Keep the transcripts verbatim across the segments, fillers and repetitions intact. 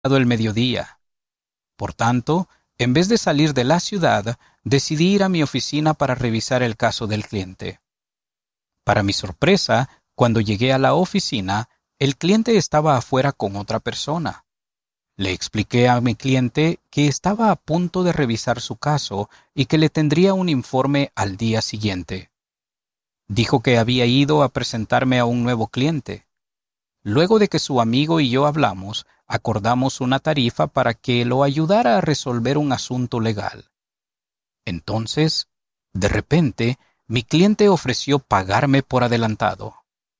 el mediodía. Por tanto, en vez de salir de la ciudad, decidí ir a mi oficina para revisar el caso del cliente. Para mi sorpresa, cuando llegué a la oficina, el cliente estaba afuera con otra persona. Le expliqué a mi cliente que estaba a punto de revisar su caso y que le tendría un informe al día siguiente. Dijo que había ido a presentarme a un nuevo cliente. Luego de que su amigo y yo hablamos, acordamos una tarifa para que lo ayudara a resolver un asunto legal. Entonces, de repente, mi cliente ofreció pagarme por adelantado.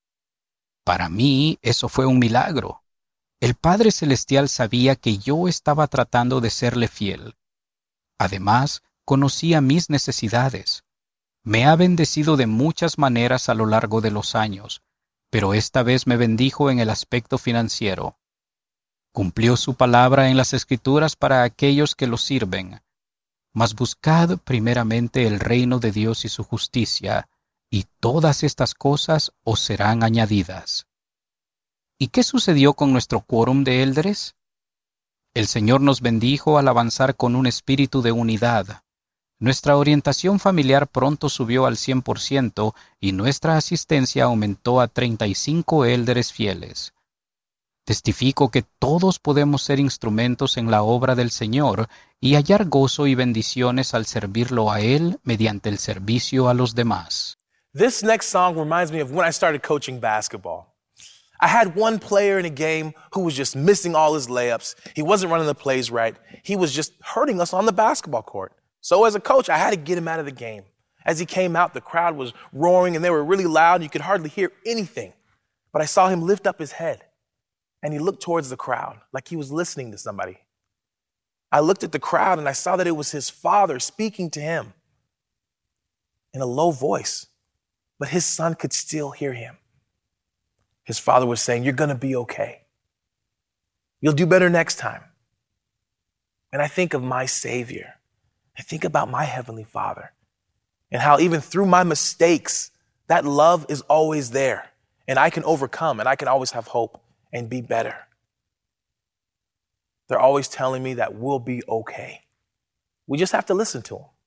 Para mí, eso fue un milagro. El Padre Celestial sabía que yo estaba tratando de serle fiel. Además, conocía mis necesidades. Me ha bendecido de muchas maneras a lo largo de los años, pero esta vez me bendijo en el aspecto financiero. Cumplió su palabra en las Escrituras para aquellos que lo sirven. Mas buscad primeramente el reino de Dios y su justicia, y todas estas cosas os serán añadidas. ¿Y qué sucedió con nuestro quórum de élderes? El Señor nos bendijo al avanzar con un espíritu de unidad. Nuestra orientación familiar pronto subió al cien por ciento y nuestra asistencia aumentó a treinta y cinco élderes fieles. Testifico que todos podemos ser instrumentos en la obra del Señor y hallar gozo y bendiciones al servirlo a Él mediante el servicio a los demás. This next song reminds me of when I started coaching basketball. I had one player in a game who was just missing all his layups. He wasn't running the plays right. He was just hurting us on the basketball court. So as a coach, I had to get him out of the game. As he came out, the crowd was roaring and they were really loud and you could hardly hear anything. But I saw him lift up his head and he looked towards the crowd like he was listening to somebody. I looked at the crowd and I saw that it was his father speaking to him in a low voice, but his son could still hear him. His father was saying, "You're going to be okay. You'll do better next time." And I think of my Savior. I think about my Heavenly Father and how even through my mistakes, that love is always there and I can overcome and I can always have hope and be better. They're always telling me that we'll be okay. We just have to listen to them.